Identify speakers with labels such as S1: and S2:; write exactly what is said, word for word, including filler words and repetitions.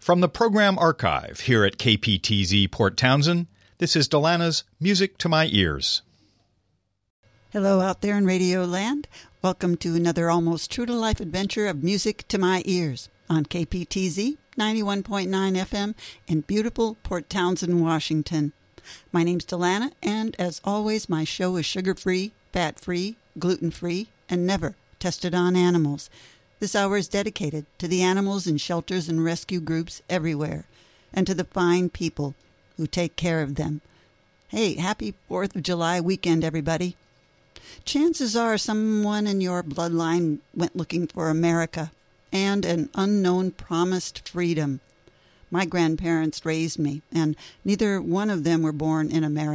S1: From the program archive here at K P T Z Port Townsend, this is Delana's Music to My Ears.
S2: Hello out there in Radio Land. Welcome to another almost true-to-life adventure of Music to My Ears on K P T Z ninety-one point nine F M in beautiful Port Townsend, Washington. My name's Delana, and as always, my show is sugar-free, fat-free, gluten-free, and never tested on animals. This hour is dedicated to the animals in shelters and rescue groups everywhere, and to the fine people who take care of them. Hey, happy fourth of July weekend, everybody. Chances are someone in your bloodline went looking for America and an unknown promised freedom. My grandparents raised me, and neither one of them were born in America.